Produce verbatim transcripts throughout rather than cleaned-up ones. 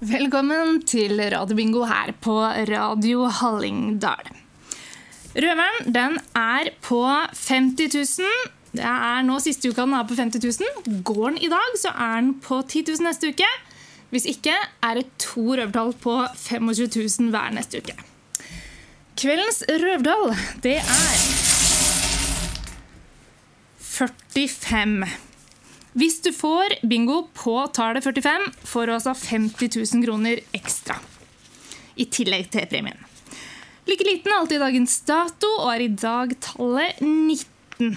Velkommen til Radio Bingo her på Radio Hallingdal. Røveren, den er på femti tusen. Det er nå siste uka den er på femti tusen. Går den i dag, så er den på ti tusen neste uke. Hvis ikke, er det to røvertall på tjuefem tusen hver neste uke. Kveldens røvertall, det er førtifem. Hvis du får bingo på tallet førtifem, får du altså femti tusen kroner ekstra, i tillegg til premien. Lykke liten er alltid dagens dato, og er i dag tallet nitten.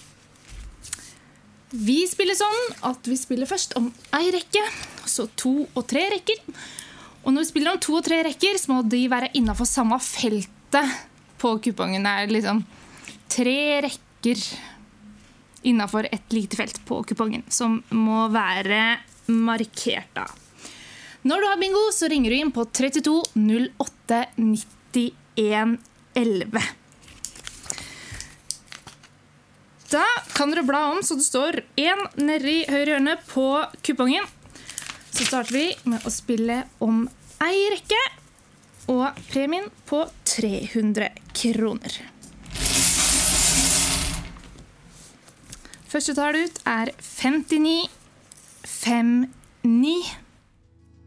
Vi spiller sånn at vi spiller først om en rekke, så to og tre rekker. Og når vi spiller om to og tre rekker, så må de være innenfor samme feltet på kupongen. Det er liksom tre rekker innenfor et lite felt på kupongen, som må være markert da. Når du har bingo, så ringer du inn på trettito null åtte nittien elleve. Da kan dere bla om, så det står en nede i høyre hjørne på kupongen. Så starter vi med å spille om en rekke, og premien på tre hundre kroner. Første tar det ut er femtini femtini ni.